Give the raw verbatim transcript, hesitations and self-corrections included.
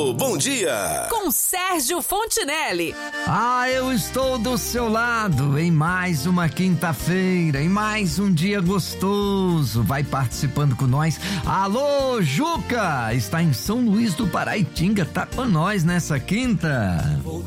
no Bom Dia. Com Sérgio Fontinelli. Ah, eu estou do seu lado em mais uma quinta-feira, em mais um dia gostoso. Vai participando com nós. Alô, Juca! Está em São Luís do Paraitinga, tá com nós nessa quinta. Vou